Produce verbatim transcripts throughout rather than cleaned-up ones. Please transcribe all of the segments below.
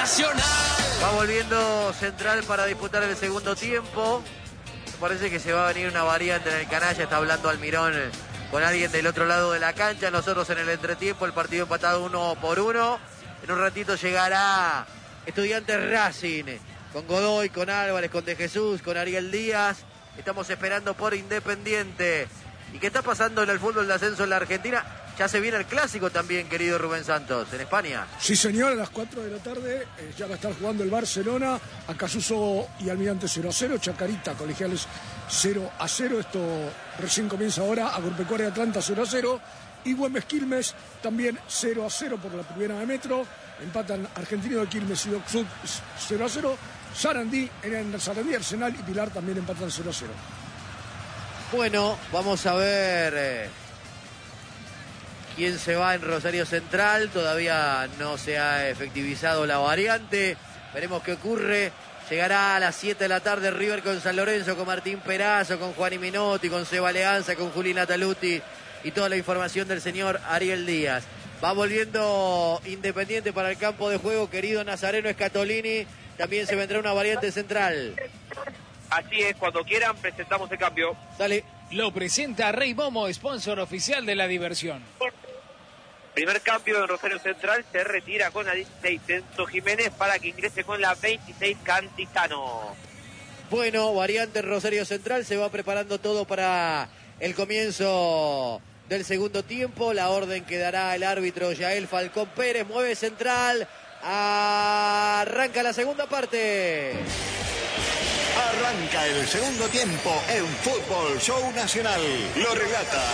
Nacional. Va volviendo Central para disputar el segundo tiempo. Parece que se va a venir una variante en el canalla. Está hablando Almirón con alguien del otro lado de la cancha. Nosotros en el entretiempo, el partido empatado uno por uno. En un ratito llegará Estudiantes Racing, con Godoy, con Álvarez, con De Jesús, con Ariel Díaz. Estamos esperando por Independiente. ¿Y qué está pasando en el fútbol de ascenso en la Argentina? Ya se viene el clásico también, querido Rubén Santos, en España. Sí, señor, a las cuatro de la tarde eh, ya va a estar jugando el Barcelona, Acasuso y Almirante cero a cero, Chacarita, Colegiales cero a cero, esto recién comienza ahora, Agropecuaria Atlanta cero a cero, y Güemes Quilmes también cero a cero por la primera de Metro, empatan Argentino de Quilmes y Doc Sud cero a cero, Sarandí, en Sarandí, Arsenal y Pilar también empatan cero a cero. Bueno, vamos a ver... Eh... quién se va en Rosario Central. Todavía no se ha efectivizado la variante. Veremos qué ocurre. Llegará a las siete de la tarde River con San Lorenzo, con Martín Perazo, con Juan Minotti, con Seba Leanza, con Juli Nataluti y toda la información del señor Ariel Díaz. Va volviendo Independiente para el campo de juego, querido Nazareno Scatolini. También se vendrá una variante central. Así es, cuando quieran presentamos el cambio. Dale. Lo presenta Rey Momo, sponsor oficial de la diversión. Primer cambio en Rosario Central, se retira con la dieciséis Enzo Jiménez para que ingrese con la veintiséis Cantizano. Bueno, variante en Rosario Central, se va preparando todo para el comienzo del segundo tiempo. La orden que dará el árbitro Yael Falcón Pérez, mueve Central, arranca la segunda parte. Arranca el segundo tiempo en Fútbol Show Nacional. Lo relata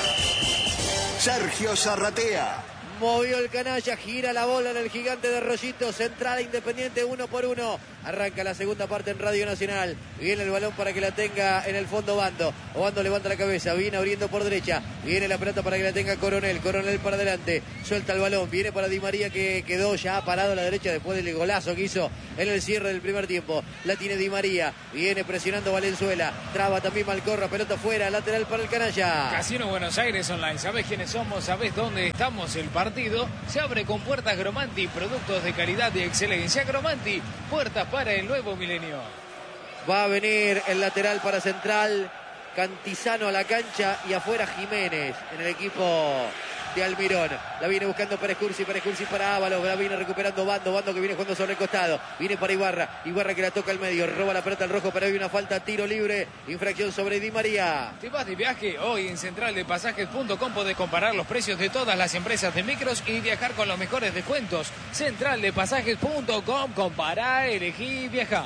Sergio Zarratea. Movió el canalla, gira la bola en el gigante de Rollito. Central Independiente uno por uno. Arranca la segunda parte en Radio Nacional. Viene el balón para que la tenga en el fondo Bando. Obando levanta la cabeza, viene abriendo por derecha. Viene la pelota para que la tenga Coronel. Coronel para adelante. Suelta el balón. Viene para Di María, que quedó ya parado a la derecha después del golazo que hizo en el cierre del primer tiempo. La tiene Di María. Viene presionando Valenzuela. Traba también Malcorra. Pelota fuera. Lateral para el canalla. Casino Buenos Aires Online. ¿Sabés quiénes somos? ¿Sabés dónde estamos? El partido se abre con puertas Gromanti. Productos de calidad y excelencia. Gromanti. Puertas para el nuevo milenio. Va a venir el lateral para Central. Cantizano a la cancha y afuera Jiménez en el equipo de Almirón. La viene buscando Pérez Cursi, Pérez Cursi para Ábalos, la viene recuperando Bando, Bando que viene jugando sobre el costado, viene para Ibarra, Ibarra que la toca al medio, roba la pelota al rojo, pero hay una falta, tiro libre, infracción sobre Di María. ¿Te vas de viaje? Hoy en central de pasajes punto com podés comparar los precios de todas las empresas de micros y viajar con los mejores descuentos. central de pasajes punto com, compará, elegí, viaja.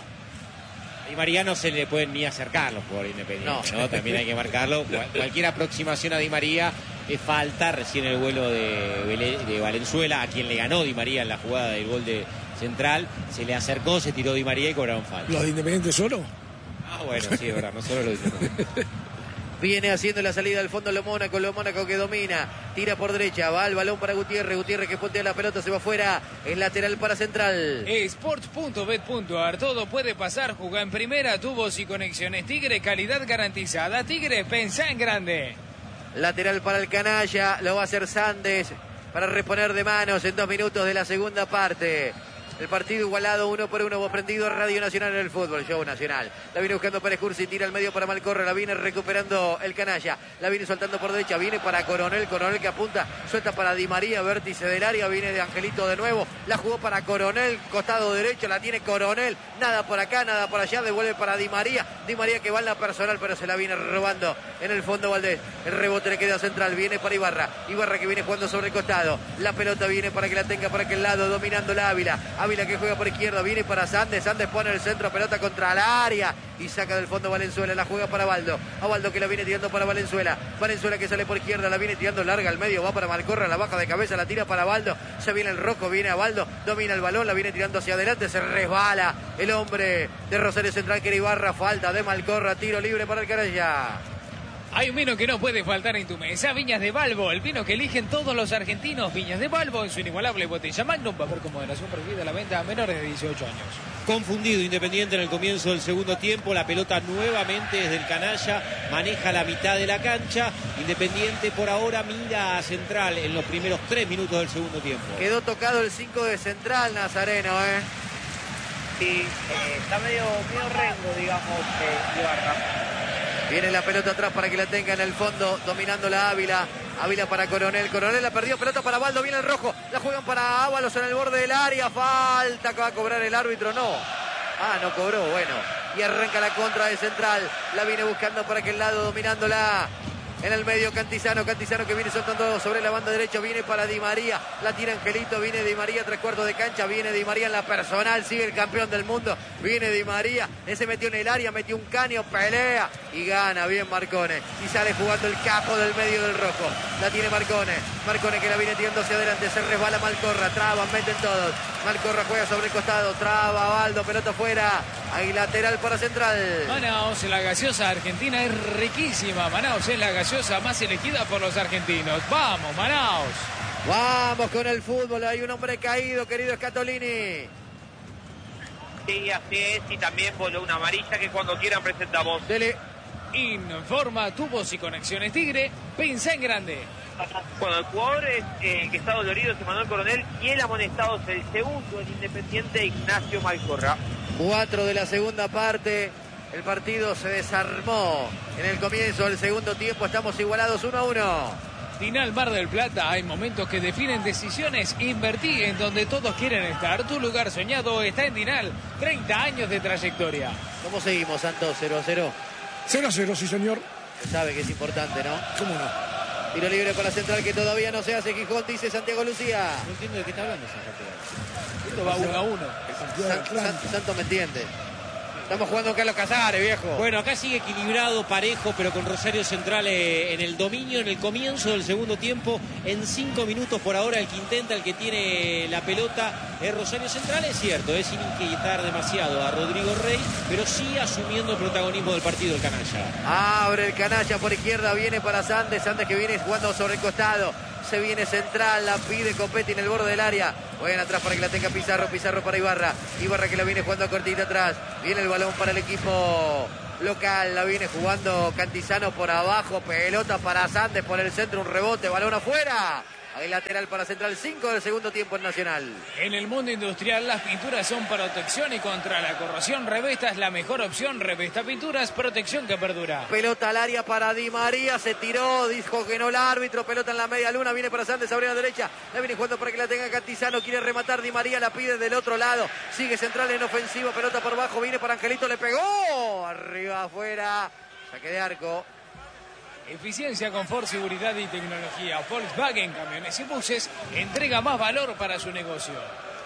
Di María no se le pueden ni acercar los jugadores independientes, ¿no? ¿no? También hay que marcarlo. Cualquier aproximación a Di María es falta. Recién el vuelo de, de Valenzuela, a quien le ganó Di María en la jugada del gol de Central, se le acercó, se tiró Di María y cobraron falta. ¿Los de Independiente solo? Ah, bueno, sí, es verdad, no solo los de Independiente. Viene haciendo la salida al fondo lo Mónaco, lo Mónaco que domina, tira por derecha, va el balón para Gutiérrez, Gutiérrez que pontea la pelota, se va afuera, es lateral para Central. Sports punto bet punto ar, todo puede pasar, juega en primera, tubos y conexiones Tigre, calidad garantizada. Tigre, pensá en grande. Lateral para el canalla, lo va a hacer Sandes para reponer de manos en dos minutos de la segunda parte. El partido igualado uno por uno, vos prendido Radio Nacional en el fútbol, Show Nacional. La viene buscando Pérez Cursi, tira al medio para Malcorra, la viene recuperando el canalla. La viene soltando por derecha, viene para Coronel, Coronel que apunta, suelta para Di María, vértice del área, viene de Angelito de nuevo. La jugó para Coronel, costado derecho, la tiene Coronel, nada por acá, nada por allá, devuelve para Di María. Di María que va en la personal, pero se la viene robando en el fondo Valdés. El rebote le queda Central, viene para Ibarra. Ibarra que viene jugando sobre el costado. La pelota viene para que la tenga para aquel lado, dominando la Ávila. Ávila que juega por izquierda, viene para Sandes, Sandes pone el centro, pelota contra la área y saca del fondo Valenzuela, la juega para Baldo, a Baldo que la viene tirando para Valenzuela, Valenzuela que sale por izquierda, la viene tirando larga al medio, va para Malcorra, la baja de cabeza, la tira para Baldo, se viene el Roco, viene a Baldo, domina el balón, la viene tirando hacia adelante, se resbala el hombre de Rosario Central que era Ibarra, falta de Malcorra, tiro libre para el canalla. Hay un vino que no puede faltar en tu mesa, Viñas de Balbo, el vino que eligen todos los argentinos. Viñas de Balbo en su inigualable botella Magnum, va a haber con moderación prohibida la venta a menores de dieciocho años. Confundido Independiente en el comienzo del segundo tiempo, la pelota nuevamente desde el canalla, maneja la mitad de la cancha. Independiente por ahora mira a Central en los primeros tres minutos del segundo tiempo. Quedó tocado el cinco de Central, Nazareno, ¿eh? Sí, eh, está medio, medio rengo, digamos, eh, Ibarra. Viene la pelota atrás para que la tenga en el fondo, dominando la Ávila. Ávila para Coronel, Coronel la perdió, pelota para Baldo, viene el rojo, la juegan para Ábalos en el borde del área, falta que va a cobrar el árbitro, no. Ah, no cobró, bueno. Y arranca la contra de Central, la viene buscando por aquel lado, dominándola. En el medio Cantizano, Cantizano que viene soltando sobre la banda derecha, viene para Di María, la tira Angelito, viene Di María, tres cuartos de cancha, viene Di María en la personal, sigue el campeón del mundo, viene Di María, ese metió en el área, metió un caño, pelea y gana bien Marcone, y sale jugando el capo del medio del rojo, la tiene Marcone, Marcone que la viene tirando hacia adelante, se resbala Malcorra, traba, meten todos, Malcorra juega sobre el costado, traba Baldo, pelota fuera, ahí lateral para Central. Manaos, la gaseosa argentina es riquísima, Manaos es la gaseosa más elegida por los argentinos. Vamos, Manaos. Vamos con el fútbol, hay un hombre caído, querido Scatolini. Sí, así es, y también voló una amarilla que cuando quieran presentamos. Dele. Informa tubos y conexiones Tigre, pensá en grande. Bueno, el jugador es, eh, que está dolorido es Emanuel Coronel y el amonestado es el segundo, el Independiente Ignacio Malcorra. Cuatro de la segunda parte. El partido se desarmó en el comienzo del segundo tiempo. Estamos igualados uno a uno. Dinal Mar del Plata, hay momentos que definen decisiones. Invertí en donde todos quieren estar. Tu lugar soñado está en Dinal. treinta años de trayectoria. ¿Cómo seguimos, Santos? cero a cero. cero a cero, sí, señor. Se sabe que es importante, ¿no? ¿Cómo no? Tiro libre para Central que todavía no se hace. Gijón, dice Santiago Lucía. No entiendo de qué está hablando esa Esto va uno a uno. San, San, Santos me entiende. Estamos jugando con Carlos Casares, viejo. Bueno, acá sigue equilibrado, parejo, pero con Rosario Central eh, en el dominio, en el comienzo del segundo tiempo. En cinco minutos por ahora el que intenta, el que tiene la pelota es Rosario Central. Es cierto, es sin inquietar demasiado a Rodrigo Rey, pero sí asumiendo el protagonismo del partido el canalla. Abre el canalla por izquierda, viene para Sandes. Sandes que viene jugando sobre el costado. Se viene Central, la pide Copetti en el borde del área. Juegan atrás para que la tenga Pizarro, Pizarro para Ibarra. Ibarra que la viene jugando cortita atrás. Viene el balón para el equipo local, la viene jugando Cantizano por abajo. Pelota para Sandes por el centro, un rebote, balón afuera. Ahí lateral para Central, cinco del segundo tiempo en Nacional. En el mundo industrial las pinturas son protección y contra la corrosión. Revesta es la mejor opción. Revesta Pinturas, protección que perdura. Pelota al área para Di María, se tiró, dijo que no el árbitro. Pelota en la media luna, viene para Sandes, abre a la derecha. La viene jugando para que la tenga Cantizano, quiere rematar Di María, la pide del otro lado. Sigue Central en ofensiva, pelota por abajo, viene para Angelito, le pegó. Arriba, afuera, saque de arco. Eficiencia, confort, seguridad y tecnología. Volkswagen Camiones y Buses entrega más valor para su negocio.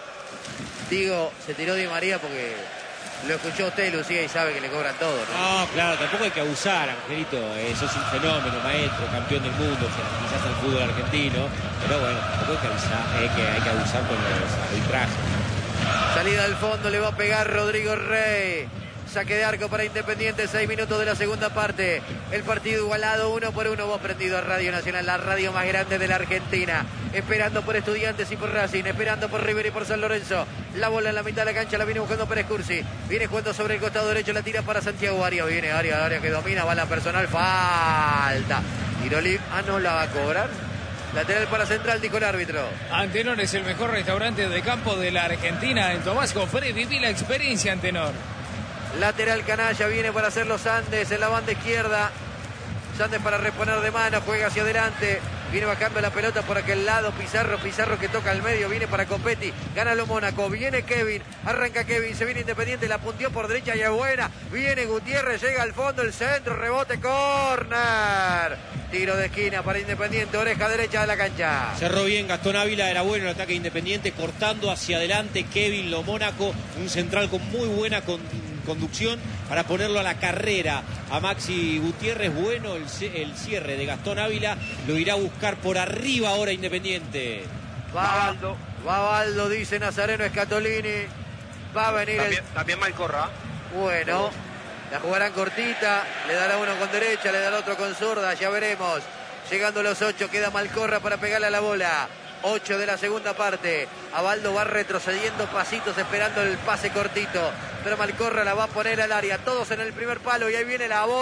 Digo, se tiró Di María porque lo escuchó usted, Lucía, y sabe que le cobran todo, ¿no? No, claro, tampoco hay que abusar, Angelito. Eso es un fenómeno, maestro, campeón del mundo, quizás al fútbol argentino. Pero bueno, tampoco hay que abusar, hay que, hay que abusar con los arbitrajes. Salida al fondo, le va a pegar Rodrigo Rey. Saque de arco para Independiente, seis minutos de la segunda parte. El partido igualado uno por uno. Vos prendido a Radio Nacional, la radio más grande de la Argentina. Esperando por Estudiantes y por Racing, esperando por River y por San Lorenzo. La bola en la mitad de la cancha, la viene buscando Pérez Cursi. Viene jugando sobre el costado derecho, la tira para Santiago Arias. Viene Arias, Arias que domina, va la personal, falta. Tiro libre, ah, no la va a cobrar. Lateral para Central, dijo el árbitro. Antenor es el mejor restaurante de campo de la Argentina. En Tomás Cofré viví la experiencia Antenor. Lateral canalla, viene para hacer los Sandes en la banda izquierda. Sandes para reponer de mano, juega hacia adelante. Viene bajando la pelota por aquel lado. Pizarro, Pizarro que toca al medio, viene para Copetti. Gana lo Mónaco, viene Kevin. Arranca Kevin, se viene Independiente, la punteó por derecha y es buena. Viene Gutiérrez, llega al fondo, el centro, rebote, córner. Tiro de esquina para Independiente, oreja derecha de la cancha. Cerró bien Gastón Ávila, era bueno el ataque Independiente, cortando hacia adelante Kevin Lo Mónaco, un central con muy buena con, conducción para ponerlo a la carrera a Maxi Gutiérrez. Bueno el, el cierre de Gastón Ávila, lo irá a buscar por arriba ahora Independiente. Va Baldo, va Baldo, dice Nazareno Scatolini. Va a venir también, el... también Malcorra. Bueno, la jugarán cortita, le dará uno con derecha, le dará otro con zurda, ya veremos. Llegando los ocho, queda Malcorra para pegarle a la bola. ocho de la segunda parte. Abaldo va retrocediendo pasitos esperando el pase cortito. Pero Malcorra la va a poner al área. Todos en el primer palo y ahí viene la bola.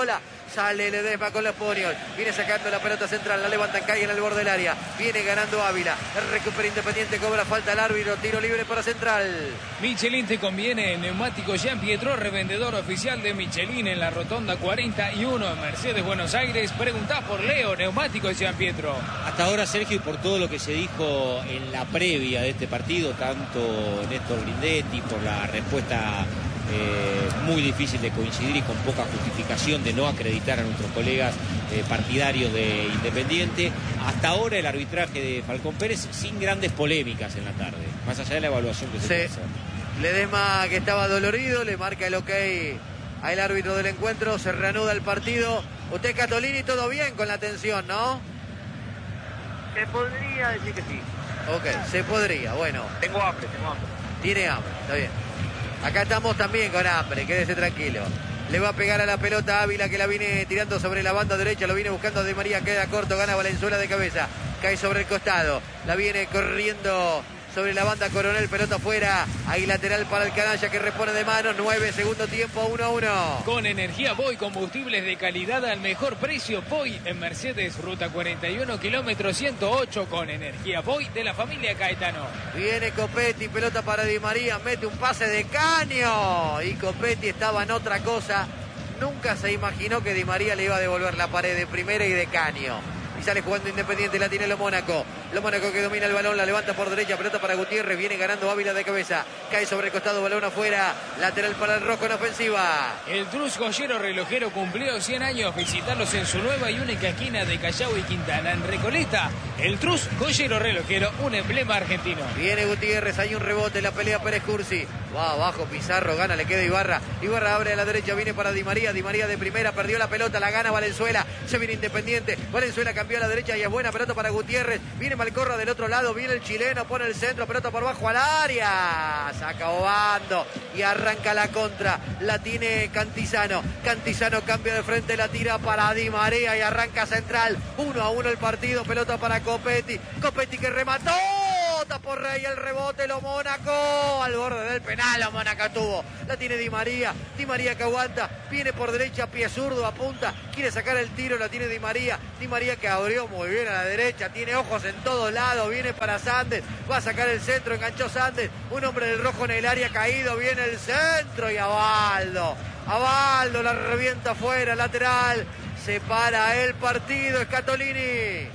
Sale Ledesma con los puños. Viene sacando la pelota central. La levantan, cae en el borde del área. Viene ganando Ávila. Recupera Independiente, cobra falta el árbitro. Tiro libre para Central. Michelin te conviene. Neumático Jean Pietro, revendedor oficial de Michelin en la Rotonda cuarenta y uno en Mercedes, Buenos Aires. Preguntá por Leo, Neumático Jean Pietro. Hasta ahora, Sergio, y por todo lo que se dijo en la previa de este partido, tanto Néstor Grindetti, por la respuesta Eh, muy difícil de coincidir y con poca justificación de no acreditar a nuestros colegas eh, partidarios de Independiente. Hasta ahora el arbitraje de Falcón Pérez sin grandes polémicas en la tarde, más allá de la evaluación que se puede hacer. Ledesma, que estaba dolorido, le marca el ok al árbitro del encuentro, se reanuda el partido. Usted, Catolini, todo bien con la tensión, ¿no? Se podría decir que sí. Ok, se podría, bueno. Tengo hambre, tengo hambre. Tiene hambre, está bien. Acá estamos también con hambre, quédese tranquilo. Le va a pegar a la pelota Ávila, que la viene tirando sobre la banda derecha, lo viene buscando Di María, queda corto, gana Valenzuela de cabeza, cae sobre el costado, la viene corriendo sobre la banda Coronel, pelota afuera, ahí lateral para el canalla que repone de mano, nueve, segundo tiempo, uno a uno. Con energía Voy, combustibles de calidad al mejor precio. Voy en Mercedes, ruta cuarenta y uno, kilómetro ciento ocho, con energía Voy de la familia Caetano. Viene Copetti, pelota para Di María, mete un pase de caño y Copetti estaba en otra cosa. Nunca se imaginó que Di María le iba a devolver la pared de primera y de caño. Y sale jugando Independiente, la tiene Lo Mónaco. Lo Mónaco que domina el balón, la levanta por derecha, pelota para Gutiérrez, viene ganando Ávila de cabeza. Cae sobre el costado, balón afuera, lateral para el rojo en ofensiva. El Trus Joyero Relojero cumplió cien años. Visitarlos en su nueva y única esquina de Callao y Quintana, en Recoleta. El Trus Joyero Relojero, un emblema argentino. Viene Gutiérrez, hay un rebote, la pelea Pérez Cursi. Va abajo Pizarro, gana, le queda Ibarra. Ibarra abre a la derecha, viene para Di María. Di María de primera, perdió la pelota, la gana Valenzuela. Se viene Independiente. Valenzuela cambió a la derecha y es buena pelota para Gutiérrez. Viene Malcorra del otro lado, viene el chileno, pone el centro, pelota por bajo al área. Saca Obando y arranca la contra. La tiene Cantizano. Cantizano cambia de frente, la tira para Di María y arranca Central. Uno a uno el partido, pelota para Copetti. Copetti que remató. Por Rey el rebote, Lo Mónaco al borde del penal, Lo Mónaco tuvo, la tiene Di María, Di María que aguanta, viene por derecha, pie zurdo, apunta, quiere sacar el tiro, la tiene Di María, Di María que abrió muy bien a la derecha, tiene ojos en todos lados, viene para Sandes, va a sacar el centro, enganchó Sandes, un hombre del rojo en el área caído, viene el centro y Abaldo, Abaldo la revienta afuera, lateral, se para el partido, Scatolini.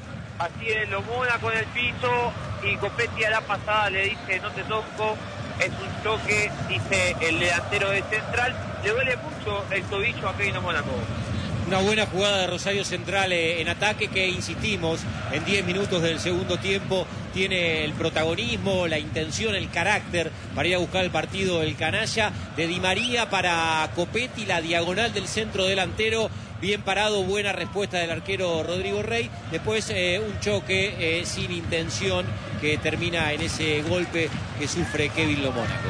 Así es, Lo Mónaco en el piso y Copetti a la pasada le dice no te toco, es un choque, dice el delantero de Central, le duele mucho el tobillo a Kevin Lo Mónaco. Una buena jugada de Rosario Central eh, en ataque que, insistimos, en diez minutos del segundo tiempo tiene el protagonismo, la intención, el carácter para ir a buscar el partido el canalla. De Di María para Copetti, la diagonal del centro delantero. Bien parado, buena respuesta del arquero Rodrigo Rey. Después eh, un choque eh, sin intención que termina en ese golpe que sufre Kevin Lo Mónaco.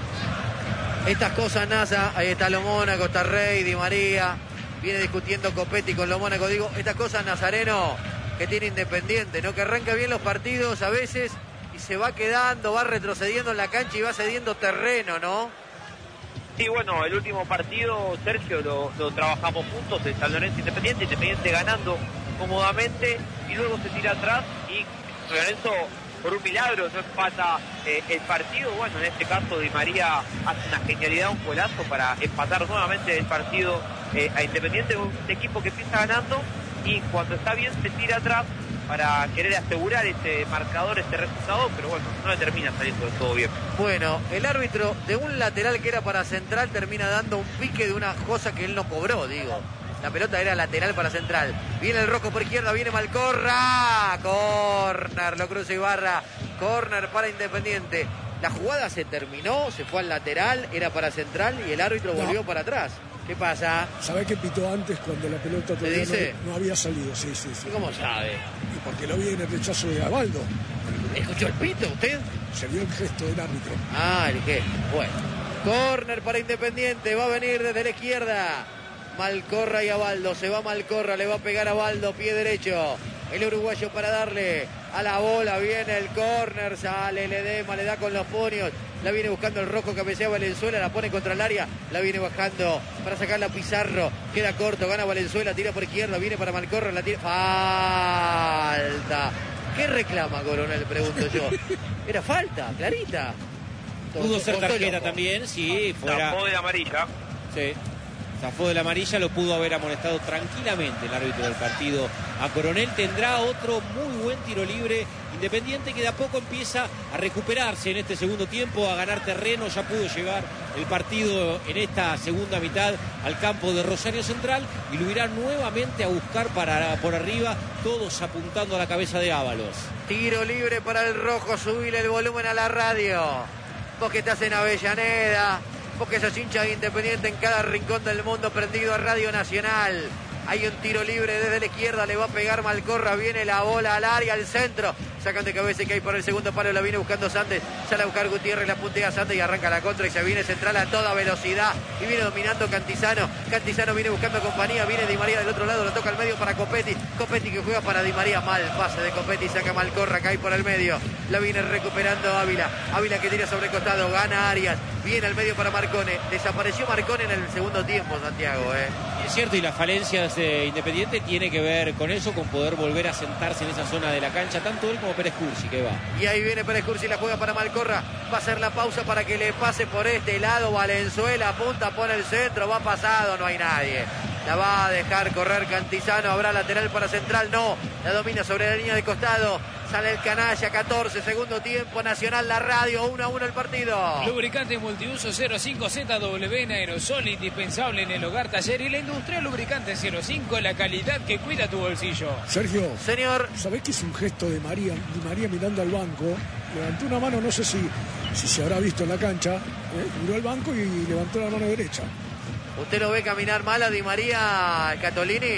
Estas cosas, NASA, ahí está Lo Mónaco, está Rey, Di María. Viene discutiendo Copetti con Lo Mónaco. Digo, estas cosas, Nazareno, que tiene Independiente, ¿no? Que arranca bien los partidos a veces y se va quedando, va retrocediendo en la cancha y va cediendo terreno, ¿no? Sí, bueno, el último partido, Sergio, lo, lo trabajamos juntos, el San Lorenzo Independiente, Independiente ganando cómodamente y luego se tira atrás y Lorenzo, por un milagro, no empata eh, el partido. Bueno, en este caso Di María hace una genialidad, un golazo para empatar nuevamente el partido eh, a Independiente, un equipo que empieza ganando y cuando está bien se tira atrás para querer asegurar este marcador, este resultado, pero bueno, no le termina saliendo del todo bien. Bueno, el árbitro de un lateral que era para Central termina dando un pique de una cosa que él no cobró, digo. La pelota era lateral para Central. Viene el rojo por izquierda, viene Malcorra. Corner, lo cruza Ibarra. Corner para Independiente. La jugada se terminó, se fue al lateral, era para Central y el árbitro no. volvió para atrás. ¿Qué pasa? ¿Sabés qué pitó antes cuando la pelota todavía dice? No, no había salido? Sí, sí, sí. ¿Y cómo sabe? Y porque lo vi en el rechazo de Abaldo. ¿Escuchó el pito usted? Se vio el gesto del árbitro. Ah, el gesto. Bueno. Corner para Independiente, va a venir desde la izquierda. Malcorra y Abaldo, se va Malcorra, le va a pegar a Abaldo, pie derecho. El uruguayo para darle a la bola, viene el córner, sale Ledesma, le da con los puños, la viene buscando el rojo, cabecea Valenzuela, la pone contra el área, la viene bajando para sacarla Pizarro, queda corto, gana Valenzuela, tira por izquierda, viene para Malcorra, la tira, falta. ¿Qué reclama Coronel? Pregunto yo. Era falta, clarita. Pudo ser tarjeta también, sí, fuera. Zafó de la amarilla. Sí. Zafó de la amarilla, lo pudo haber amonestado tranquilamente el árbitro del partido a Coronel. Tendrá otro muy buen tiro libre Independiente, que de a poco empieza a recuperarse en este segundo tiempo, a ganar terreno. Ya pudo llegar el partido en esta segunda mitad al campo de Rosario Central y lo irá nuevamente a buscar para, por arriba, todos apuntando a la cabeza de Ábalos. Tiro libre para el rojo, subile el volumen a la radio. Vos que estás en Avellaneda, vos que sos hincha de Independiente en cada rincón del mundo, prendido a Radio Nacional. Hay un tiro libre desde la izquierda, le va a pegar Malcorra, viene la bola al área, al centro. Sacan de cabeza y que hay por el segundo palo, la viene buscando Sandes. Sale a buscar Gutiérrez, la puntea Sandes y arranca la contra y se viene Central a toda velocidad. Y viene dominando Cantizano. Cantizano viene buscando compañía, viene Di María del otro lado, lo toca al medio para Copetti. Copetti que juega para Di María, mal pase de Copetti, saca Malcorra, cae por el medio. La viene recuperando Ávila. Ávila que tira sobre el costado, gana Arias. Viene al medio para Marcone. Desapareció Marcone en el segundo tiempo, Santiago, ¿eh? Es cierto, y las falencias de Independiente tiene que ver con eso, con poder volver a sentarse en esa zona de la cancha, tanto él como Pérez Cursi, que va. Y ahí viene Pérez Cursi, la juega para Malcorra, va a hacer la pausa para que le pase por este lado Valenzuela, apunta, pone el centro, va pasado, no hay nadie. La va a dejar correr Cantizano, habrá lateral para Central, no, la domina sobre la línea de costado, sale el canalla, catorce, segundo tiempo, Nacional, la radio, uno a uno el partido. Lubricante multiuso cero cinco Z W en aerosol, indispensable en el hogar, taller y la industria. Lubricante cero cinco, la calidad que cuida tu bolsillo. Sergio, señor, ¿sabés que es un gesto de María, de María mirando al banco? Levantó una mano, no sé si, si se habrá visto en la cancha, ¿eh? Miró al banco y levantó la mano derecha. ¿Usted lo ve caminar mal a Di María, Catolini?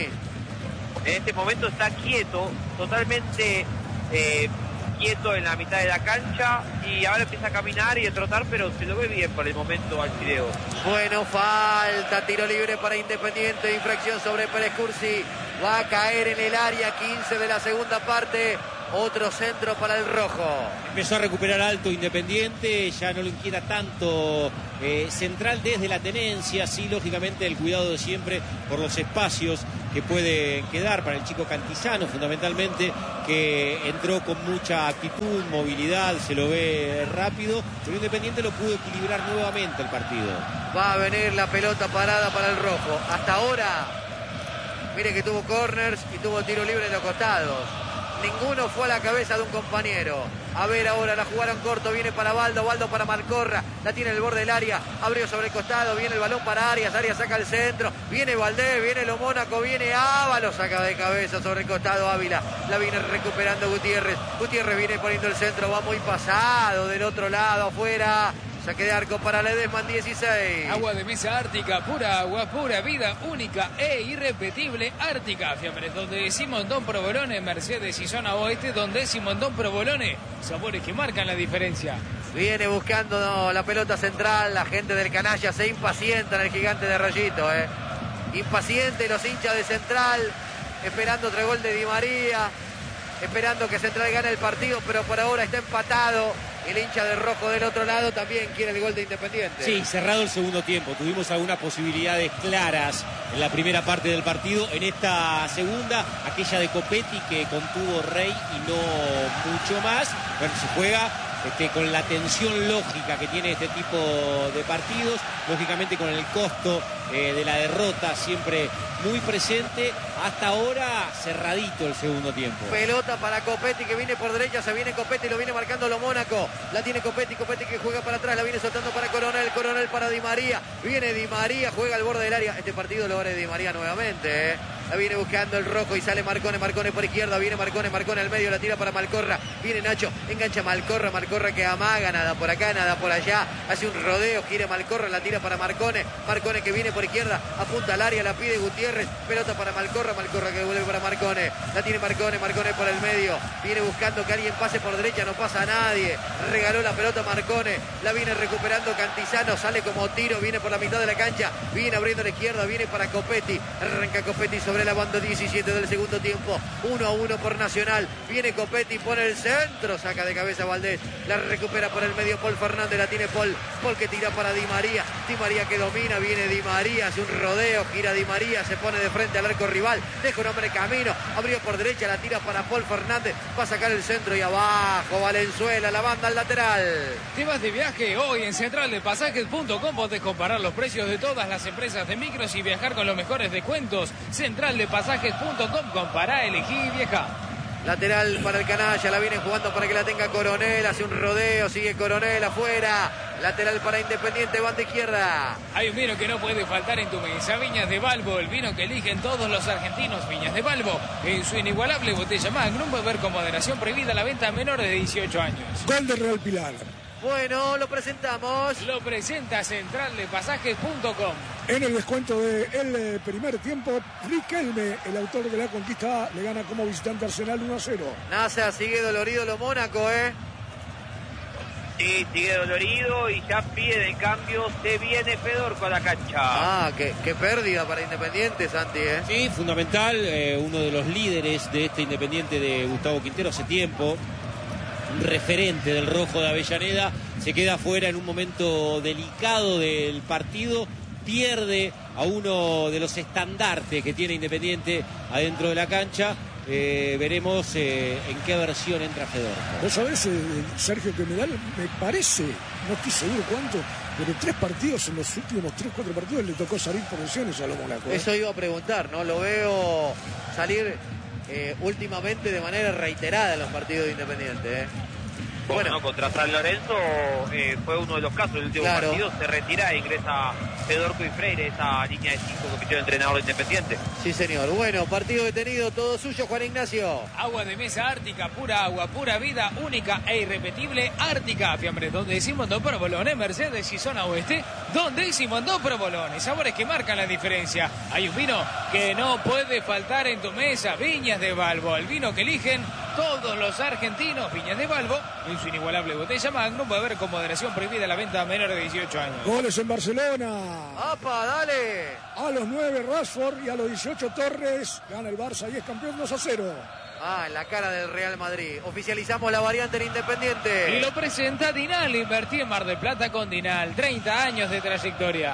En este momento está quieto, totalmente eh, quieto en la mitad de la cancha, y ahora empieza a caminar y a trotar, pero se lo ve bien por el momento al video. Bueno, falta, tiro libre para Independiente, infracción sobre Pérez Cursi, va a caer en el área, quince de la segunda parte. Otro centro para el rojo. Empezó a recuperar alto Independiente, ya no lo inquieta tanto eh, Central desde la tenencia, sí, lógicamente el cuidado de siempre por los espacios que puede quedar para el chico Cantizano, fundamentalmente, que entró con mucha actitud, movilidad, se lo ve rápido, pero Independiente lo pudo equilibrar nuevamente el partido. Va a venir la pelota parada para el rojo. Hasta ahora, mire que tuvo corners y tuvo tiro libre en los costados. Ninguno fue a la cabeza de un compañero. A ver ahora, la jugaron corto, viene para Baldo, Baldo para Malcorra, la tiene en el borde del área, abrió sobre el costado, viene el balón para Arias, Arias saca el centro, viene Valdés, viene lo Mónaco, viene Ábalos, saca de cabeza sobre el costado Ávila, la viene recuperando Gutiérrez, Gutiérrez viene poniendo el centro, va muy pasado del otro lado, afuera. Saque de arco para Ledesma, dieciséis. Agua de mesa Ártica, pura agua, pura vida, única e irrepetible. Ártica, Fiambres, donde decimos Don Provolone, Mercedes y zona oeste, donde decimos Don Provolone, sabores que marcan la diferencia. Viene buscando no, la pelota central, la gente del canalla se impacienta en el gigante de Rayito, eh. Impaciente los hinchas de Central, esperando otro gol de Di María, esperando que Central gane el partido, pero por ahora está empatado. El hincha de rojo del otro lado también quiere el gol de Independiente. Sí, cerrado el segundo tiempo. Tuvimos algunas posibilidades claras en la primera parte del partido. En esta segunda, aquella de Copetti que contuvo Rey y no mucho más. Bueno, se juega este, con la tensión lógica que tiene este tipo de partidos. Lógicamente con el costo eh, de la derrota siempre muy presente. Hasta ahora cerradito el segundo tiempo. Pelota para Copetti que viene por derecha, se viene Copetti, lo viene marcando lo Mónaco. La tiene Copetti, Copetti que juega para atrás, la viene soltando para Coronel, Coronel para Di María. Viene Di María, juega al borde del área. Este partido lo abre Di María nuevamente, ¿eh? La viene buscando el rojo y sale Marcone, Marcone por izquierda, viene Marcone, Marcone al medio, la tira para Malcorra. Viene Nacho, engancha Malcorra, Malcorra que amaga, nada por acá, nada por allá. Hace un rodeo, quiere Malcorra, la tira para Marcone. Marcone que viene por izquierda, apunta al área, la pide Gutiérrez. Pelota para Malcorra, Malcorra que vuelve para Marcone. La tiene Marcone, Marcone por el medio. Viene buscando que alguien pase por derecha, no pasa a nadie. Regaló la pelota Marcone, la viene recuperando Cantizano, sale como tiro, viene por la mitad de la cancha, viene abriendo la izquierda, viene para Copetti. Arranca Copetti sobre sobre la banda diecisiete del segundo tiempo. uno a uno por Nacional. Viene Copetti, pone el centro, saca de cabeza Valdés, la recupera por el medio Paul Fernández, la tiene Paul, Paul que tira para Di María, Di María que domina, viene Di María, hace un rodeo, gira Di María, se pone de frente al arco rival, deja un hombre camino, abrió por derecha, la tira para Paul Fernández, va a sacar el centro y abajo Valenzuela, la banda al lateral. Te vas de viaje hoy en central de pasajes punto com, podés comparar los precios de todas las empresas de micros y viajar con los mejores descuentos. central de pasajes punto com, compará, elegí y viaja. Lateral para el canalla, la viene jugando para que la tenga Coronel, hace un rodeo, sigue Coronel afuera. Lateral para Independiente, banda izquierda. Hay un vino que no puede faltar en tu mesa, Viñas de Balbo, el vino que eligen todos los argentinos. Viñas de Balbo, en su inigualable botella Magnum, beber con moderación, prohibida la venta a menores de dieciocho años. Gol de Real Pilar. Bueno, lo presentamos. Lo presenta central de pasajes punto com. En el descuento del primer tiempo, Riquelme, el autor de la conquista, le gana como visitante Arsenal uno a cero. Nasa sigue dolorido lo Mónaco, ¿eh? Sí, sigue dolorido y ya pide de cambio. Se viene Fedorco a la cancha. Ah, qué, qué pérdida para Independiente, Santi, ¿eh? Sí, fundamental. Eh, uno de los líderes de este Independiente de Gustavo Quintero hace tiempo. Un referente del rojo de Avellaneda. Se queda fuera en un momento delicado del partido. Pierde a uno de los estandartes que tiene Independiente adentro de la cancha. Eh, veremos eh, en qué versión entra Fedorco. Vos sabés, eh, Sergio, que me da, me parece, no estoy seguro cuánto, pero tres partidos en los últimos tres, cuatro partidos le tocó salir por lesiones a los Mónaco. ¿eh? Eso iba a preguntar, ¿no? Lo veo salir eh, últimamente de manera reiterada en los partidos de Independiente, ¿eh? Bueno, bueno, contra San Lorenzo eh, fue uno de los casos. El último claro. partido se retira e ingresa Fedorco y Freire, esa línea de cinco que pidió el entrenador de Independiente. Sí, señor. Bueno, partido detenido, todo suyo, Juan Ignacio. Agua de mesa Ártica, pura agua, pura vida, única e irrepetible. Ártica, fiambre, donde decimos dos provolones, Mercedes y zona oeste, donde decimos dos provolones, sabores que marcan la diferencia. Hay un vino que no puede faltar en tu mesa, Viñas de Balbo, el vino que eligen todos los argentinos. Viñas de Balbo, en su inigualable botella Magnum, va a haber con moderación prohibida la venta a menores de dieciocho años. Goles en Barcelona. ¡Apa, dale! A los nueve Rashford y a los dieciocho Torres. Gana el Barça y es campeón dos a cero. Ah, en la cara del Real Madrid. Oficializamos la variante en Independiente. Y lo presenta Dinal. Invertí en Mar del Plata con Dinal. treinta años de trayectoria.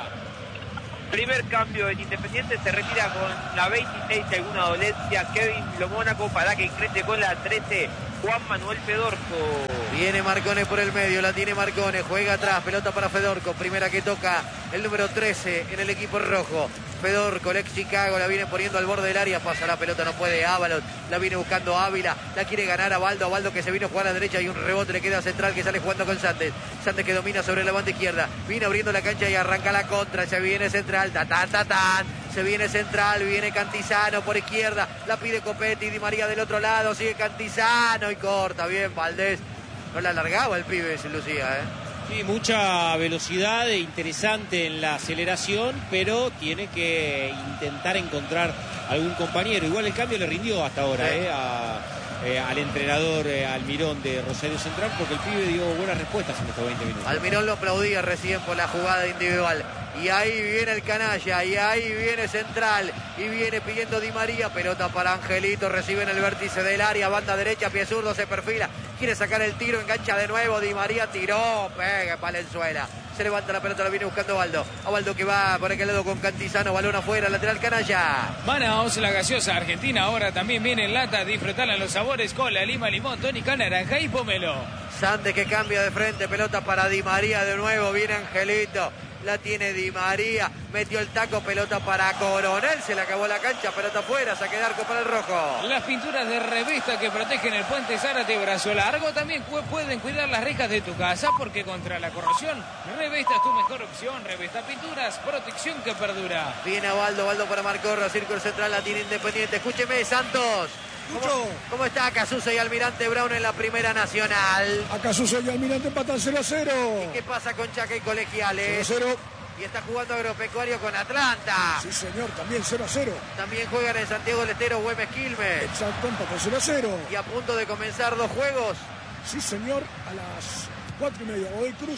Primer cambio en Independiente, se retira con la veintiséis, alguna dolencia, Kevin Lo Mónaco, para que ingrese con la trece, Juan Manuel Fedorco. Viene Marcone por el medio, la tiene Marcone, juega atrás, pelota para Fedorco, primera que toca el número trece en el equipo rojo. Fedorco, el ex Chicago, la viene poniendo al borde del área, pasa la pelota, no puede Ábalos, la viene buscando Ávila, la quiere ganar a Baldo, a Baldo que se vino a jugar a la derecha y un rebote le queda central que sale jugando con Santos. Santos que domina sobre la banda izquierda, viene abriendo la cancha y arranca la contra, se viene central, ta ta ta ta, se viene central, viene Cantizano por izquierda, la pide Copetti, Di María del otro lado, sigue Cantizano y corta, bien Valdés, no la alargaba el pibe, se lucía, eh. Sí, mucha velocidad, interesante en la aceleración, pero tiene que intentar encontrar algún compañero. Igual el cambio le rindió hasta ahora sí. eh, a, eh, al entrenador eh, Almirón de Rosario Central, porque el pibe dio buenas respuestas en estos veinte minutos. Almirón lo aplaudía recién por la jugada individual. Y ahí viene el canalla, y ahí viene Central, y viene pidiendo Di María, pelota para Angelito, recibe en el vértice del área, banda derecha, pie zurdo, se perfila, quiere sacar el tiro, engancha de nuevo, Di María tiró, pega Valenzuela, se levanta la pelota, la viene buscando Baldo, a Baldo que va por aquel lado con Cantizano, balón afuera, lateral canalla. Manaos, la gaseosa argentina, ahora también viene en lata, disfrutarla los sabores, cola, lima, limón, tónica, naranja y pomelo. Sandes que cambia de frente, pelota para Di María de nuevo, viene Angelito. La tiene Di María, metió el taco, pelota para Coronel, se le acabó la cancha, pelota afuera, saque de arco para el rojo. Las pinturas de Revista que protegen el puente Zárate brazo largo también pueden cuidar las rejas de tu casa, porque contra la corrosión, Revista es tu mejor opción. Revista Pinturas, protección que perdura. Viene a Baldo, Baldo para Marcorra, círculo central, la tiene Independiente. Escúcheme, Santos. ¿Cómo, ¿Cómo está Casuso y Almirante Brown en la Primera Nacional? A Casuso y Almirante empatan cero a cero. ¿Y qué pasa con Chaca y Colegiales? cero a cero. Y está jugando Agropecuario con Atlanta. Sí, señor, también cero a cero. También juegan en Santiago del Estero, Güemes Quilmes. Exacto, empatan cero a cero. Y a punto de comenzar dos juegos. Sí, señor, a las cuatro y media, Godoy Cruz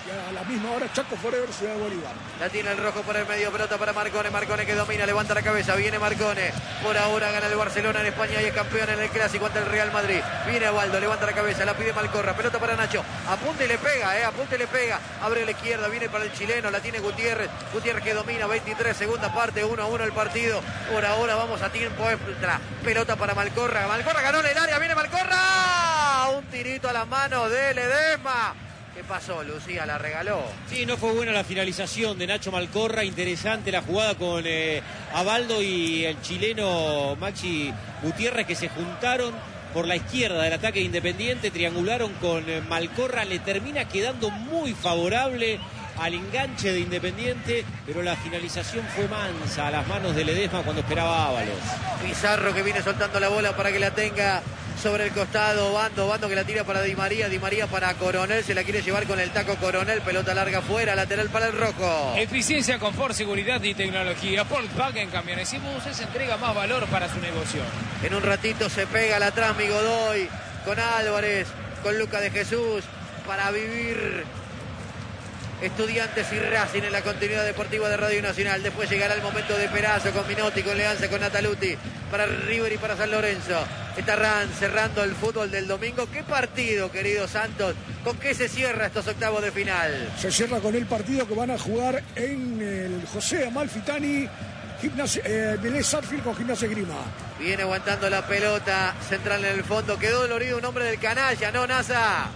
y a la misma hora Chaco Forever, Ciudad de Bolívar. La tiene el rojo por el medio, pelota para Marcone, Marcone que domina, levanta la cabeza, viene Marcone, por ahora gana el Barcelona en España y es campeón en el Clásico ante el Real Madrid. Viene Waldo, levanta la cabeza, la pide Malcorra, pelota para Nacho, apunta y le pega, eh, apunta y le pega, abre a la izquierda, viene para el chileno, la tiene Gutiérrez, Gutiérrez que domina, veintitrés, segunda parte, uno a uno el partido, por ahora vamos a tiempo extra, pelota para Malcorra, Malcorra ganó en el área, viene Malcorra, un tirito a las manos de Ledesma. ¿Qué pasó, Lucía? ¿La regaló? Sí, no fue buena la finalización de Nacho Malcorra. Interesante la jugada con eh, Abaldo y el chileno Maxi Gutiérrez, que se juntaron por la izquierda del ataque de Independiente, triangularon con eh, Malcorra. Le termina quedando muy favorable al enganche de Independiente, pero la finalización fue mansa a las manos de Ledesma cuando esperaba Ábalos. Pizarro que viene soltando la bola para que la tenga sobre el costado, Bando, Bando que la tira para Di María, Di María para Coronel, se la quiere llevar con el taco Coronel, pelota larga afuera, lateral para el rojo. Eficiencia, confort, seguridad y tecnología. Volkswagen Camiones y Buses entrega más valor para su negocio. En un ratito se pega la atrás mi Godoy, con Álvarez, con Luca de Jesús, para vivir Estudiantes y Racing en la continuidad deportiva de Radio Nacional. Después llegará el momento de Perazo con Minotti, con Leanza, con Nataluti, para River y para San Lorenzo. Está Ran cerrando el fútbol del domingo. ¿Qué partido, querido Santos? ¿Con qué se cierra estos octavos de final? Se cierra con el partido que van a jugar en el José Amalfitani, Gimnasia, eh, Vélez Sarsfield con Gimnasia Grima. Viene aguantando la pelota central en el fondo. Quedó dolorido un hombre del canalla, ¿no, Nasa?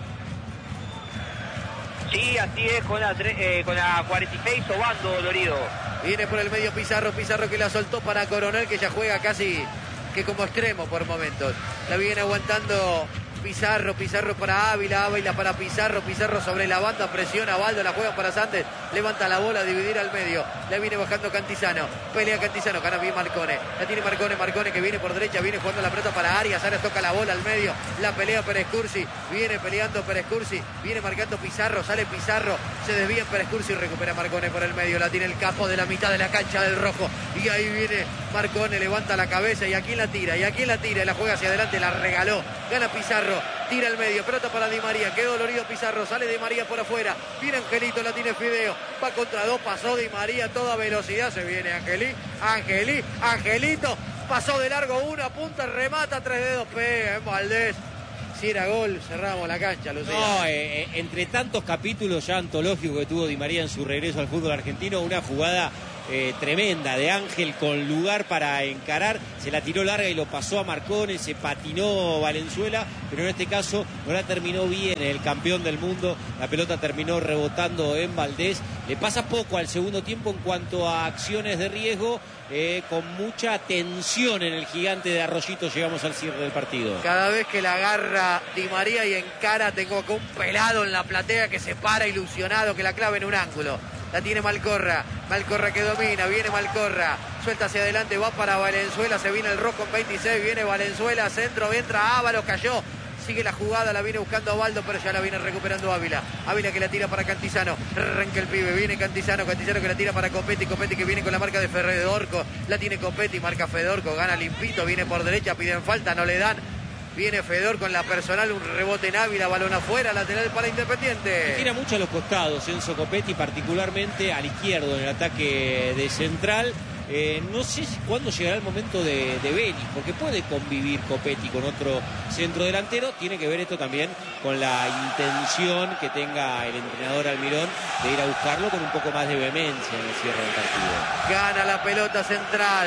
Sí, así es, con la, eh, con la cuarenta y seis, Obando dolorido. Viene por el medio Pizarro, Pizarro que la soltó para Coronel, que ya juega casi que como extremo por momentos. La viene aguantando Pizarro, Pizarro para Ávila, Ávila para Pizarro, Pizarro sobre la banda, presiona a Baldo, la juega para Santos, levanta la bola, dividir al medio, la viene bajando Cantizano, pelea Cantizano, gana bien Marcone, la tiene Marcone, Marcone que viene por derecha, viene jugando la pelota para Arias, Arias toca la bola al medio, la pelea Pérez Cursi, viene peleando Pérez Cursi, viene marcando Pizarro, sale Pizarro, se desvía Pérez Cursi y recupera Marcone por el medio, la tiene el capo de la mitad de la cancha del rojo, y ahí viene Marcone, levanta la cabeza, y aquí la tira, y aquí la tira, y la juega hacia adelante, la regaló, gana Pizarro, tira al medio, pelota para Di María, quedó dolorido Pizarro, sale Di María por afuera, viene Angelito, la tiene Fideo, va contra dos, pasó Di María, toda velocidad, se viene Angelí, Angelí, Angelito, pasó de largo uno, apunta, remata, tres dedos, pega en Valdés. Si era gol, cerramos la cancha, Lucía. No, eh, entre tantos capítulos ya antológicos que tuvo Di María en su regreso al fútbol argentino, una jugada Eh, tremenda de Ángel con lugar para encarar, se la tiró larga y lo pasó a Marcone, se patinó Valenzuela, pero en este caso no la terminó bien el campeón del mundo, la pelota terminó rebotando en Valdés, le pasa poco al segundo tiempo en cuanto a acciones de riesgo, eh, con mucha tensión en el gigante de Arroyito llegamos al cierre del partido. Cada vez que la agarra Di María y encara, tengo acá un pelado en la platea que se para ilusionado, que la clave en un ángulo. La tiene Malcorra, Malcorra que domina, viene Malcorra, suelta hacia adelante, va para Valenzuela, se viene el rojo en veintiséis, viene Valenzuela, centro, entra Ábalos, cayó, sigue la jugada, la viene buscando Baldo, pero ya la viene recuperando Ávila, Ávila que la tira para Cantizano, arranca el pibe, viene Cantizano, Cantizano que la tira para Copetti, Copetti que viene con la marca de Fedorco, la tiene Copetti, marca Fedorco, gana limpito, viene por derecha, piden falta, no le dan. Viene Fedor con la personal, un rebote en Ávila, balón afuera, lateral para Independiente. Tira mucho a los costados Enzo Copetti, particularmente al izquierdo en el ataque de central. Eh, no sé si, cuándo llegará el momento de, de Vélez, porque puede convivir Copetti con otro centro delantero. Tiene que ver esto también con la intención que tenga el entrenador Almirón de ir a buscarlo con un poco más de vehemencia en el cierre del partido. Gana la pelota central.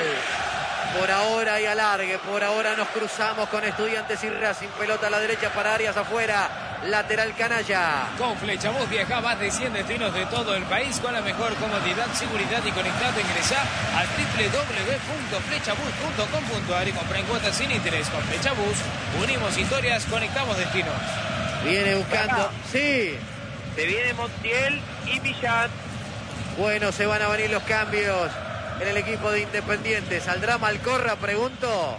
Por ahora y alargue, por ahora nos cruzamos con Estudiantes y Racing, pelota a la derecha para Arias afuera, lateral canalla. Con Flechabús viaja más de cien destinos de todo el país con la mejor comodidad, seguridad y conectado. Ingresá a doble u doble u doble u punto flechabús punto com punto a r y compra en cuotas sin interés. Con Flechabús unimos historias, conectamos destinos. Viene buscando, Acá. sí. Se viene Montiel y Millán. Bueno, se van a venir los cambios en el equipo de Independiente. ¿Saldrá Malcorra, pregunto?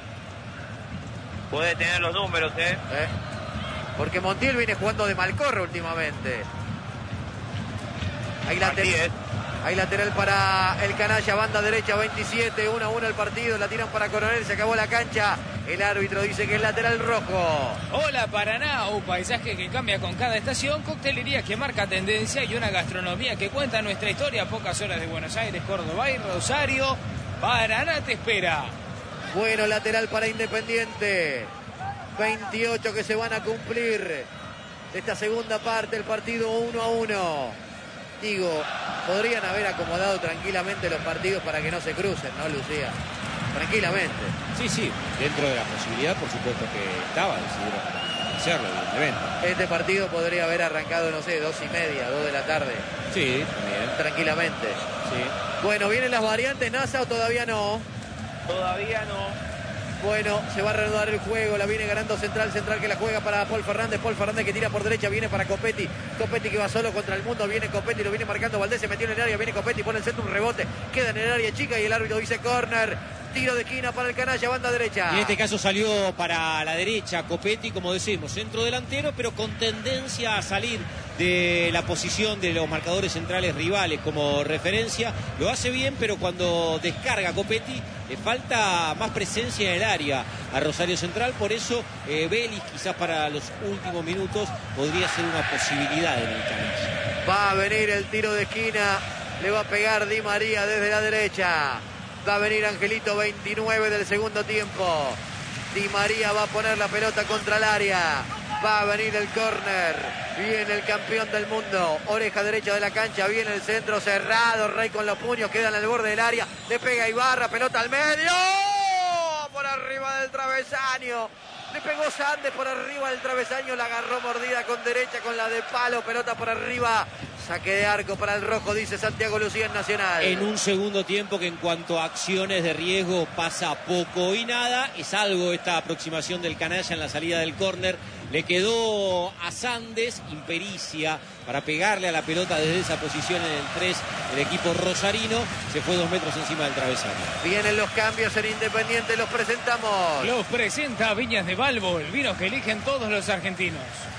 Puede tener los números, ¿eh? ¿Eh? Porque Montiel viene jugando de Malcorra últimamente. Hay lateral, hay lateral para el canalla, banda derecha, veintisiete, uno a uno el partido, la tiran para Coronel, se acabó la cancha. El árbitro dice que es lateral rojo. Hola Paraná, un paisaje que cambia con cada estación, coctelería que marca tendencia y una gastronomía que cuenta nuestra historia a pocas horas de Buenos Aires, Córdoba y Rosario. Paraná te espera. Bueno, lateral para Independiente. veintiocho que se van a cumplir. Esta segunda parte, el partido uno a uno. Digo, podrían haber acomodado tranquilamente los partidos para que no se crucen, ¿no, Lucía? Tranquilamente. Sí, sí, dentro de la posibilidad, por supuesto que estaba, decidieron hacerlo, evidentemente. Este partido podría haber arrancado, no sé, dos y media, dos de la tarde. Sí, también. Tranquilamente. Sí. Bueno, ¿vienen las variantes, NASA, o todavía no? Todavía no. Bueno, se va a reanudar el juego, la viene ganando Central, Central que la juega para Paul Fernández, Paul Fernández que tira por derecha, viene para Copetti, Copetti que va solo contra el mundo, viene Copetti, lo viene marcando Valdés, se metió en el área, viene Copetti, pone el centro, un rebote, queda en el área chica y el árbitro dice córner, tiro de esquina para el canalla, banda derecha. Y en este caso salió para la derecha Copetti, como decimos, centro delantero, pero con tendencia a salir de la posición de los marcadores centrales rivales como referencia. Lo hace bien, pero cuando descarga Copetti le falta más presencia en el área a Rosario Central. Por eso eh, Vélez quizás para los últimos minutos podría ser una posibilidad en el canalla. Va a venir el tiro de esquina, le va a pegar Di María desde la derecha. Va a venir Angelito, veintinueve del segundo tiempo. Di María va a poner la pelota contra el área. Va a venir el córner. Viene el campeón del mundo. Oreja derecha de la cancha. Viene el centro cerrado. Rey con los puños. Queda en el borde del área. Le pega Ibarra. Pelota al medio. Por arriba del travesaño. Le pegó Sandes por arriba del travesaño. La agarró mordida con derecha con la de palo. Pelota por arriba. Saque de arco para el rojo, dice Santiago Lucía en Nacional. En un segundo tiempo que en cuanto a acciones de riesgo pasa poco y nada. Es algo esta aproximación del canalla en la salida del córner. Le quedó a Sandes impericia para pegarle a la pelota desde esa posición en el tres. El equipo rosarino se fue dos metros encima del travesaño. Vienen los cambios en Independiente, los presentamos. Los presenta Viñas de Balbo, el vino que eligen todos los argentinos.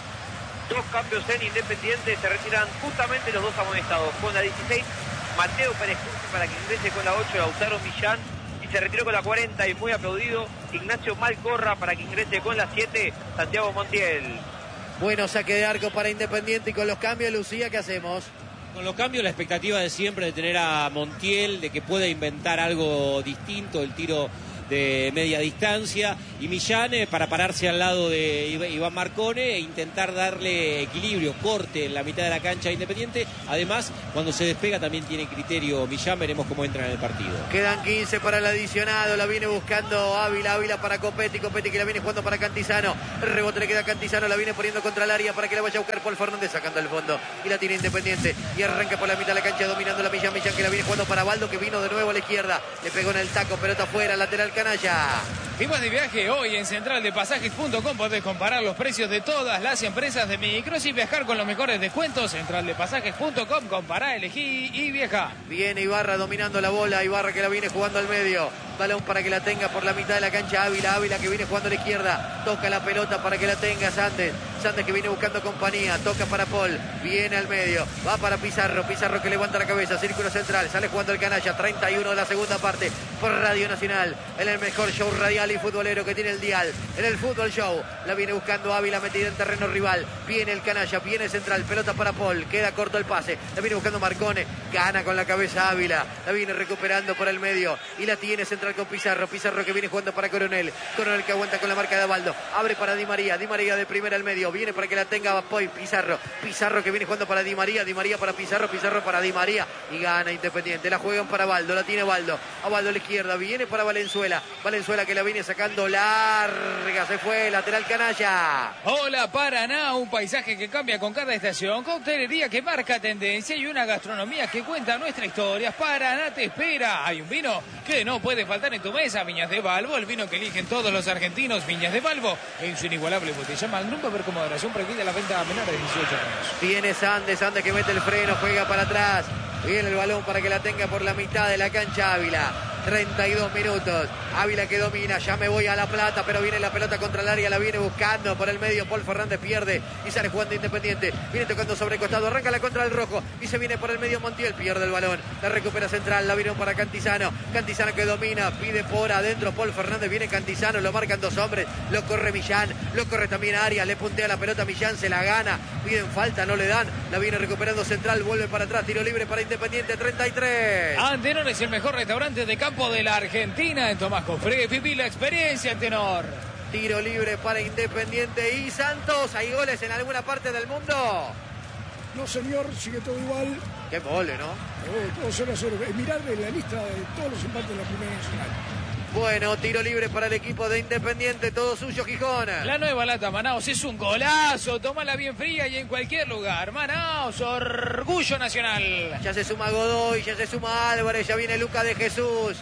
Dos cambios en Independiente, se retiran justamente los dos amonestados. Con la dieciséis, Mateo Pérez Cruz para que ingrese con la ocho, Lautaro Millán. Y se retiró con la cuarenta y muy aplaudido, Ignacio Malcorra para que ingrese con la siete, Santiago Montiel. Bueno, saque de arco para Independiente y con los cambios, Lucía, ¿qué hacemos? Con los cambios, la expectativa de siempre de tener a Montiel, de que pueda inventar algo distinto, el tiro de media distancia, y Millán eh, para pararse al lado de Iván Marcone e intentar darle equilibrio, corte en la mitad de la cancha a Independiente. Además, cuando se despega también tiene criterio Millán, veremos cómo entra en el partido. Quedan quince para el adicionado, la viene buscando Ávila, Ávila para Copetti, Copetti que la viene jugando para Cantizano, el rebote le queda a Cantizano, la viene poniendo contra el área para que la vaya a buscar Paul Fernández, sacando el fondo, y la tiene Independiente, y arranca por la mitad de la cancha dominando la Millán, Millán que la viene jugando para Baldo, que vino de nuevo a la izquierda, le pegó en el taco, pelota afuera, lateral canalla. Y más de viaje, hoy en central de pasajes punto com podés comparar los precios de todas las empresas de micros y viajar con los mejores descuentos. central de pasajes punto com, compará, elegí y viaja. Viene Ibarra dominando la bola, Ibarra que la viene jugando al medio, balón para que la tenga por la mitad de la cancha Ávila, Ávila que viene jugando a la izquierda, toca la pelota para que la tenga Sandes, Sandes que viene buscando compañía, toca para Paul, viene al medio, va para Pizarro, Pizarro que levanta la cabeza, círculo central, sale jugando el canalla, treinta y uno de la segunda parte, por Radio Nacional, en el mejor show radial y futbolero que tiene el dial, en el Fútbol Show, la viene buscando Ávila metida en terreno rival, viene el canalla, viene central, pelota para Paul, queda corto el pase, la viene buscando Marcone, gana con la cabeza Ávila, la viene recuperando por el medio, y la tiene central con Pizarro, Pizarro que viene jugando para Coronel, Coronel que aguanta con la marca de Abaldo, abre para Di María, Di María de primera al medio, viene para que la tenga Poi, Pizarro, Pizarro que viene jugando para Di María, Di María para Pizarro, Pizarro para Di María, y gana Independiente, la juegan para Baldo, la tiene Baldo, a Baldo a la izquierda, viene para Valenzuela, Valenzuela que la viene sacando larga, se fue, lateral canalla. Hola Paraná, un paisaje que cambia con cada estación, coctelería que marca tendencia y una gastronomía que cuenta nuestra historia. Paraná te espera, hay un vino que no puede faltar en tu mesa, Viñas de Balbo, el vino que eligen todos los argentinos, Viñas de Balbo, en su inigualable botella Magnum, para ver con moderación prohibida la venta a menores de dieciocho años. Viene Sandes, Sandes que mete el freno, juega para atrás, viene el balón para que la tenga por la mitad de la cancha Ávila. treinta y dos minutos. Ávila que domina, ya me voy a La Plata, pero viene la pelota contra el área, la viene buscando por el medio. Paul Fernández pierde y sale jugando Independiente. Viene tocando sobre costado, arranca la contra el rojo y se viene por el medio Montiel, pierde el balón. La recupera central, la vino para Cantizano. Cantizano que domina, pide por adentro Paul Fernández, viene Cantizano, lo marcan dos hombres, lo corre Millán, lo corre también Arias, le puntea la pelota a Millán, se la gana, piden falta, no le dan, la viene recuperando central, vuelve para atrás, tiro libre para Independiente, treinta y tres. Antenor es el mejor restaurante de campo de la Argentina. En Tomás Cofré, viví la experiencia, Antenor. Tiro libre para Independiente y Santos. ¿Hay goles en alguna parte del mundo? No, señor, sigue todo igual. Qué mole, ¿no? Oh, todo cero a cero. Mirar en la lista de todos los empates de la Primera Nacional. Bueno, tiro libre para el equipo de Independiente, todo suyo, Gijón. La nueva lata Manaos es un golazo, tómala bien fría y en cualquier lugar. Manaos, orgullo nacional. Ya se suma Godoy, ya se suma Álvarez, ya viene Luca de Jesús.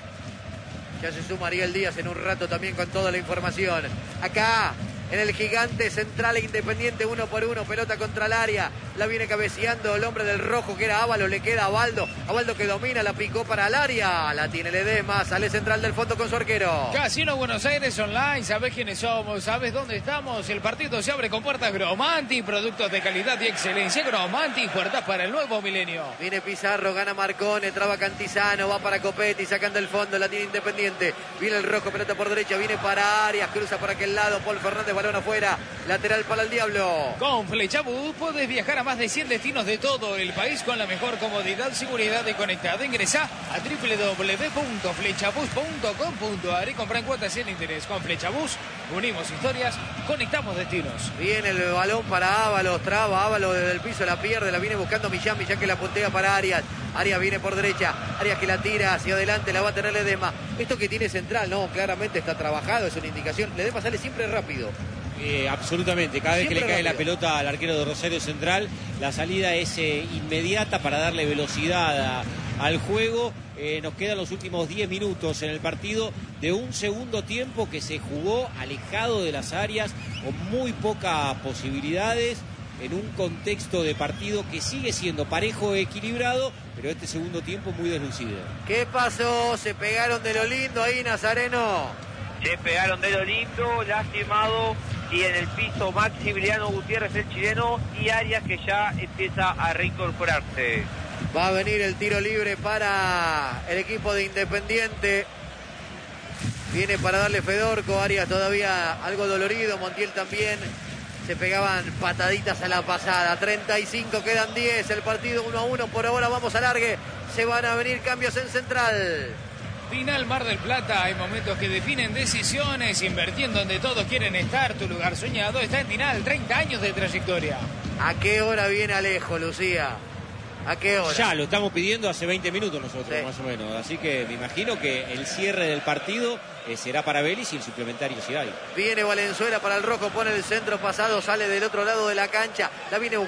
Ya se suma Ariel Díaz en un rato también con toda la información. Acá, en el Gigante Central e Independiente, uno por uno, pelota contra el área. La viene cabeceando el hombre del rojo, que era Ábalos, le queda a Baldo. A Baldo que domina, la picó para el área. La tiene Ledesma, sale central del fondo con su arquero. Casino Buenos Aires Online, ¿sabés quiénes somos? ¿Sabés dónde estamos? El partido se abre con puertas Gromanti, productos de calidad y excelencia. Gromanti, puertas para el nuevo milenio. Viene Pizarro, gana Marcone, traba Cantizano, va para Copetti, sacando el fondo, la tiene Independiente. Viene el rojo, pelota por derecha, viene para Arias, cruza por aquel lado, Paul Fernández, balón afuera, lateral para el Diablo. Con Flechabús podés viajar a más de cien destinos de todo el país con la mejor comodidad, seguridad y conectado. Ingresá a w w w punto flechabús punto com punto a r y compra en cuotas sin interés. Con Flechabús unimos historias, conectamos destinos. Viene el balón para Ábalos, traba Ábalos desde el piso, la pierde, la viene buscando Millán, Millán que la puntea para Arias. Arias viene por derecha, Arias que la tira hacia adelante, la va a tener Ledesma. Esto que tiene central, no, claramente está trabajado, es una indicación. Ledesma sale siempre rápido. Eh, absolutamente, cada vez Siempre que le cae rápido. la pelota al arquero de Rosario Central, la salida es eh, inmediata para darle velocidad a, al juego. Eh, nos quedan los últimos diez minutos en el partido de un segundo tiempo que se jugó alejado de las áreas, con muy pocas posibilidades, en un contexto de partido que sigue siendo parejo, equilibrado, pero este segundo tiempo muy deslucido. ¿Qué pasó? Se pegaron de lo lindo ahí, Nazareno. Se pegaron de lo lindo, lastimado, y en el piso Maximiliano Gutiérrez, el chileno, y Arias que ya empieza a reincorporarse. Va a venir el tiro libre para el equipo de Independiente. Viene para darle Fedorco, Arias todavía algo dolorido, Montiel también. Se pegaban pataditas a la pasada. treinta y cinco, quedan diez, el partido uno a uno, por ahora vamos a largue. Se van a venir cambios en central. Final Mar del Plata, hay momentos que definen decisiones, invirtiendo donde todos quieren estar. Tu lugar soñado está en Tinal, treinta años de trayectoria. ¿A qué hora viene Alejo, Lucía? ¿A qué hora? Ya, lo estamos pidiendo hace veinte minutos nosotros, Sí. más o menos. Así que me imagino que el cierre del partido eh, será para Vélez y el suplementario si hay. Viene Valenzuela para el rojo, pone el centro pasado, sale del otro lado de la cancha. La viene